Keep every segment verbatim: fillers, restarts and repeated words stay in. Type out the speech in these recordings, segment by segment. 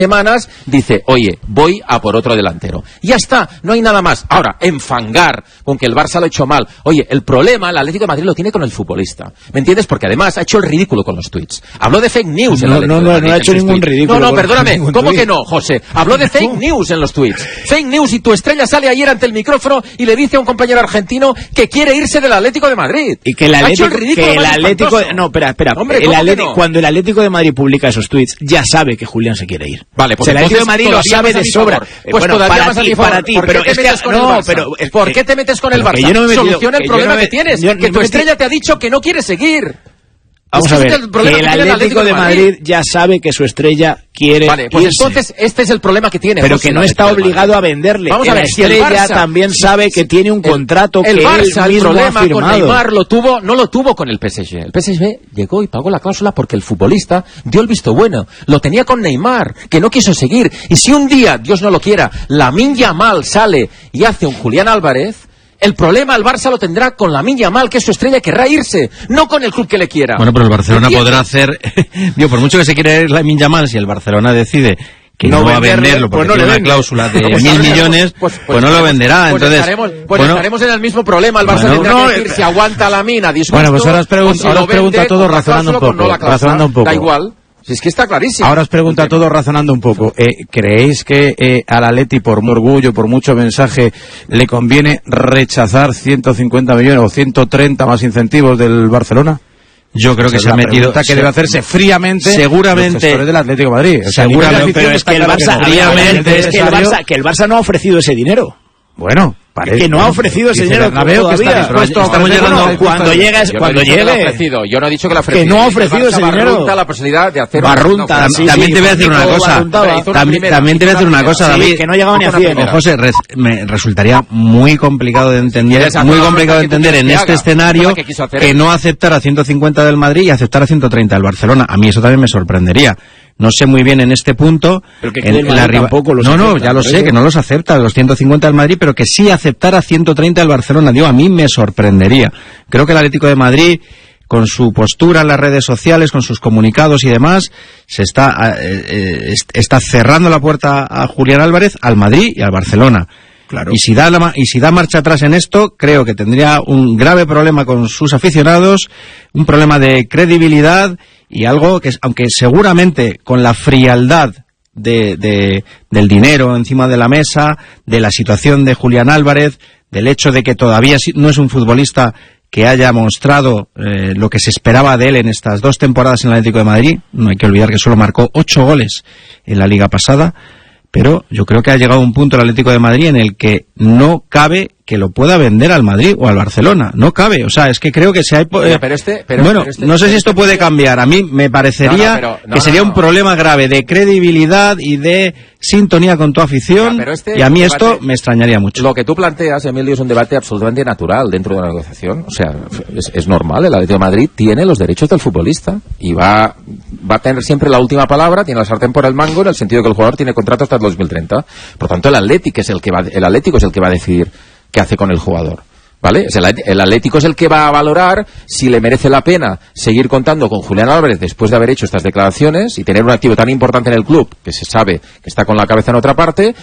semanas dice, oye, voy a por otro delantero. Ya está, no hay nada más. Ahora, enfangar con que el Barça lo ha hecho mal. Oye, el problema, el Atlético de Madrid lo tiene con el futbolista. ¿Me entiendes? Porque además ha hecho el ridículo con los tweets. Habló de fake news. No, no, no, no ha hecho ningún ridículo. No, no, perdóname. ¿Cómo que no, José? Habló de fake news en los tweets. Fake news, y tu estrella sale ayer ante el micrófono y le dice a un compañero argentino que quiere irse del Atlético de Madrid. Y que el Atlético, el que el Atlético no, espera, espera. Hombre, el Atlético, no? Cuando el Atlético de Madrid publica esos tweets, ya sabe que Julián se quiere ir. Vale, pues o sea, el Atlético de Madrid lo sabe de sobra. Pues bueno, todavía para más a ti, mi favor. para ti, ¿Por pero qué es te que metes con no, el Barça? pero es ¿Por que, qué te metes con el Barça? Yo no me que Soluciona el problema no me, que tienes, yo, que no tu me estrella te ha dicho que no quiere seguir. Vamos es a ver, que, el que el Atlético, Atlético de Madrid, Madrid ya sabe que su estrella quiere Vale, pues irse. entonces este es el problema que tiene. Pero José, que no está obligado a venderle. Vamos a ver, la estrella el Barça, también sabe que tiene un contrato el, que el Barça, él mismo el problema ha firmado. con Neymar lo tuvo, no lo tuvo con el P S G. El P S G llegó y pagó la cláusula porque el futbolista dio el visto bueno. Lo tenía con Neymar, que no quiso seguir. Y si un día, Dios no lo quiera, Lamine Yamal sale y hace un Julián Álvarez, el problema el Barça lo tendrá con Lamine Yamal, que es su estrella, querrá irse, no con el club que le quiera. Bueno, pero el Barcelona podrá hacer, digo, por mucho que se quiera ir Lamine Yamal, si el Barcelona decide que no, no va a venderlo porque pues no tiene una cláusula de pues mil millones, pues, pues, pues no lo venderá. Pues entonces, estaremos, pues bueno, estaremos en el mismo problema. El Barça bueno, tendrá no, que decir si aguanta la mina dispuesto. Bueno, pues ahora os, pregun si ahora os pregunto a todos razonando un poco. No razonando un poco. Da igual. Si es que está clarísimo. Ahora os pregunto a todos razonando un poco. Eh, ¿Creéis que eh, al Atleti, por orgullo, por mucho mensaje, le conviene rechazar ciento cincuenta millones o ciento treinta más incentivos del Barcelona? Yo creo que se ha metido. Que se, debe hacerse fríamente. Seguramente. Los del Atlético de Madrid. O sea, seguramente, pero es que el Barça, fríamente es que el Barça, que el Barça no ha ofrecido ese dinero. Bueno, parece que no ha ofrecido ese dinero todavía. Que está dispuesto estamos llegando bueno, cuando llegue, yo cuando no llegue. Que ofrecido. Yo no he dicho que lo ha ofrecido. Que no ha ofrecido ese dinero. Barrunta la posibilidad de hacer. Barrunta. No, sí, también sí, te voy a decir una cosa. También, también te voy a decir una cosa, David. Sí, que no llegaba ni a cien. José, me resultaría muy complicado de entender, muy complicado de entender en este escenario que no aceptara ciento cincuenta del Madrid y aceptara ciento treinta del Barcelona. A mí eso también me sorprendería. No sé muy bien en este punto. Pero que en, el la tampoco los No, acepta, no, ya lo sé, eso. que no los acepta, los ciento cincuenta del Madrid, pero que sí aceptara ciento treinta del Barcelona. Digo, a mí me sorprendería. Creo que el Atlético de Madrid, con su postura en las redes sociales, con sus comunicados y demás, se está, eh, eh, está cerrando la puerta a Julián Álvarez, al Madrid y al Barcelona. Claro. Y si da la, y si da marcha atrás en esto, creo que tendría un grave problema con sus aficionados, un problema de credibilidad y algo que, aunque seguramente con la frialdad de, de, del dinero encima de la mesa, de la situación de Julián Álvarez, del hecho de que todavía no es un futbolista que haya mostrado eh, lo que se esperaba de él en estas dos temporadas en el Atlético de Madrid, no hay que olvidar que solo marcó ocho goles en la liga pasada, pero yo creo que ha llegado un punto el Atlético de Madrid en el que no cabe que lo pueda vender al Madrid o al Barcelona. No cabe. O sea, es que creo que se hay... Eh, pero este, pero, bueno, pero este, no sé si esto puede cambiar. A mí me parecería no, no, pero, no, que sería no, no. un problema grave de credibilidad y de sintonía con tu afición. No, este y a mí debate, esto me extrañaría mucho. Lo que tú planteas, Emilio, es un debate absolutamente natural dentro de la negociación. O sea, es, es normal. El Atlético de Madrid tiene los derechos del futbolista y va, va a tener siempre la última palabra, tiene la sartén por el mango, en el sentido de que el jugador tiene contrato hasta el dos mil treinta. Por tanto, el Atlético es el que va, el Atlético es el que va a decidir qué hace con el jugador, ¿vale? El Atlético es el que va a valorar si le merece la pena seguir contando con Julián Álvarez después de haber hecho estas declaraciones y tener un activo tan importante en el club que se sabe que está con la cabeza en otra parte,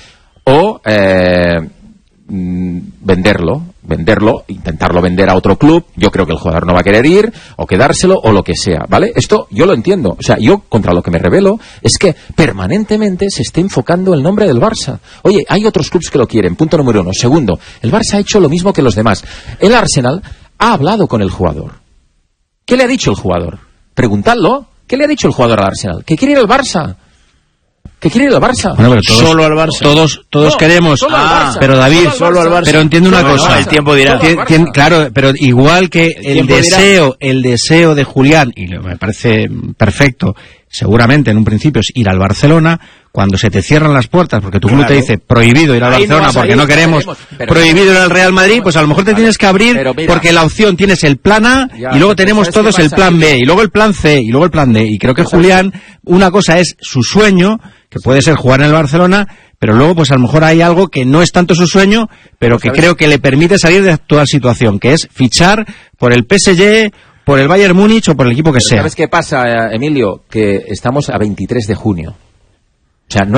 o eh, venderlo, venderlo, intentarlo vender a otro club. Yo creo que el jugador no va a querer ir, o quedárselo, o lo que sea, ¿vale? Esto yo lo entiendo. O sea, yo contra lo que me rebelo es que permanentemente se esté enfocando el nombre del Barça. Oye, hay otros clubes que lo quieren, punto número uno. Segundo, el Barça ha hecho lo mismo que los demás. El Arsenal ha hablado con el jugador. ¿Qué le ha dicho el jugador? Preguntadlo. ¿Qué le ha dicho el jugador al Arsenal? Que quiere ir al Barça. que quiere ir al Barça. Bueno, pero todos, solo al Barça. Todos, todos no, queremos. Ah, pero David, solo al Barça. Pero entiendo una no, cosa. No, el tiempo dirá. Tien, tien, claro, pero igual que el, el deseo, dirá. el deseo de Julián, y me parece perfecto, seguramente en un principio es ir al Barcelona. Cuando se te cierran las puertas, porque tu club claro. te dice prohibido ir al Ahí Barcelona no porque ir, no queremos, pero prohibido ir al Real Madrid, pues a lo mejor te tienes que abrir mira, porque la opción tienes el plan A ya, y luego tenemos todos el plan B y luego el plan C y luego el plan D. Y creo que Julián, una cosa es su sueño, que puede ser jugar en el Barcelona, pero luego pues a lo mejor hay algo que no es tanto su sueño, pero que creo que le permite salir de la actual situación, que es fichar por el P S G, por el Bayern Múnich o por el equipo que sea. ¿Sabes qué pasa, Emilio? Que estamos a veintitrés de junio. O sea, no